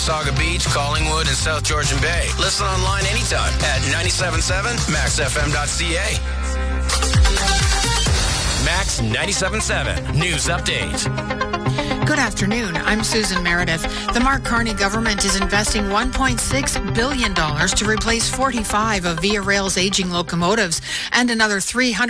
Mississauga Beach, Collingwood, and South Georgian Bay. Listen online anytime at 977maxfm.ca. Max 97.7 News Update. Good afternoon. I'm Susan Meredith. The Mark Carney government is investing $1.6 billion to replace 45 of Via Rail's aging locomotives and another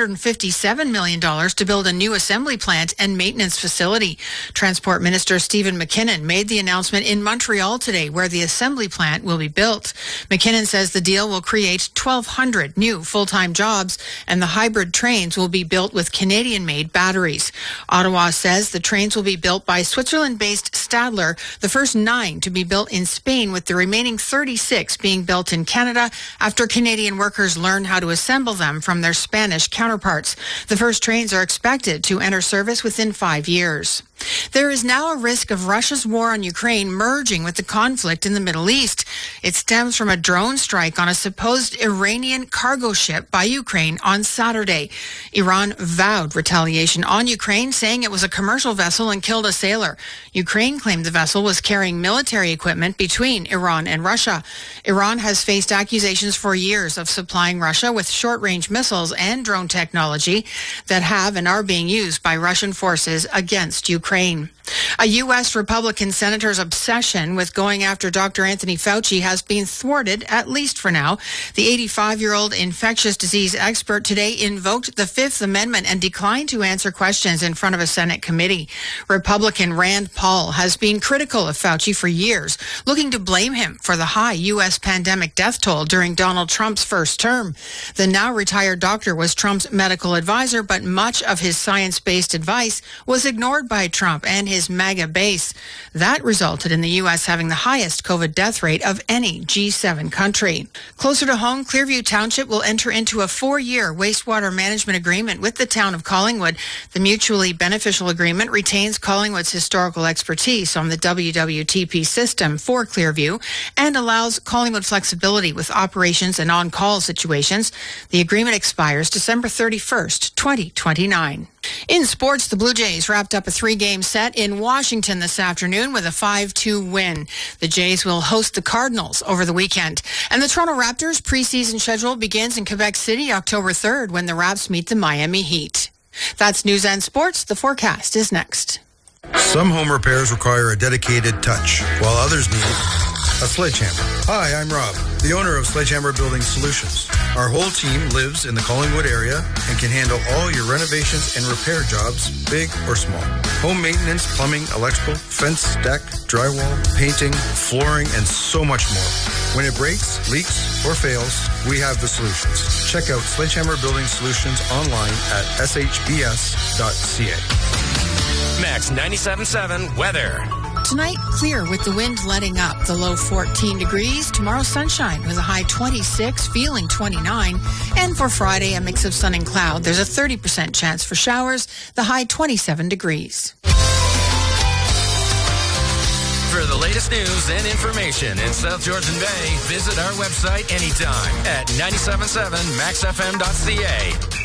$357 million to build a new assembly plant and maintenance facility. Transport Minister Stephen McKinnon made the announcement in Montreal today, where the assembly plant will be built. McKinnon says the deal will create 1,200 new full-time jobs, and the hybrid trains will be built with Canadian-made batteries. Ottawa says the trains will be built by Switzerland-based Stadler, the first 9 to be built in Spain, with the remaining 36 being built in Canada after Canadian workers learn how to assemble them from their Spanish counterparts. The first trains are expected to enter service within 5 years. There is now a risk of Russia's war on Ukraine merging with the conflict in the Middle East. It stems from a drone strike on a supposed Iranian cargo ship by Ukraine on Saturday. Iran vowed retaliation on Ukraine, saying it was a commercial vessel and killed a sailor. Ukraine claimed the vessel was carrying military equipment between Iran and Russia. Iran has faced accusations for years of supplying Russia with short-range missiles and drone technology that have and are being used by Russian forces against Ukraine. A U.S. Republican senator's obsession with going after Dr. Anthony Fauci has been thwarted, at least for now. The 85-year-old infectious disease expert today invoked the Fifth Amendment and declined to answer questions in front of a Senate committee. Republican Rand Paul has been critical of Fauci for years, looking to blame him for the high U.S. pandemic death toll during Donald Trump's first term. The now retired doctor was Trump's medical advisor, but much of his science-based advice was ignored by Trump and his MAGA base. That resulted in the U.S. having the highest COVID death rate of any G7 country. Closer to home, Clearview Township will enter into a 4-year wastewater management agreement with the town of Collingwood. The mutually beneficial agreement retains Collingwood's historical expertise on the WWTP system for Clearview and allows Collingwood flexibility with operations and on-call situations. The agreement expires December 31st, 2029. In sports, the Blue Jays wrapped up a 3-game set in Washington this afternoon with a 5-2 win. The Jays will host the Cardinals over the weekend. And the Toronto Raptors preseason schedule begins in Quebec City October 3rd when the Raps meet the Miami Heat. That's News and Sports. The forecast is next. Some home repairs require a dedicated touch, while others need a sledgehammer. Hi, I'm Rob, the owner of Sledgehammer Building Solutions. Our whole team lives in the Collingwood area and can handle all your renovations and repair jobs, big or small. Home maintenance, plumbing, electrical, fence, deck, drywall, painting, flooring, and so much more. When it breaks, leaks, or fails, we have the solutions. Check out Sledgehammer Building Solutions online at shbs.ca. Max 97.7 weather. Tonight, clear with the wind letting up, the low 14 degrees. Tomorrow, sunshine with a high 26, feeling 29. And for Friday, a mix of sun and cloud. There's a 30% chance for showers, the high 27 degrees. For the latest news and information in South Georgian Bay, visit our website anytime at 977maxfm.ca.